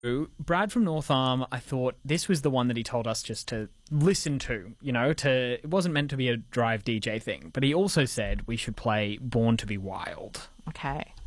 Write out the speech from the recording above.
Brad from North Arm, I thought this was the one that he told us just to listen to, it wasn't meant to be a drive DJ thing, but he also said we should play Born to be Wild. Okay.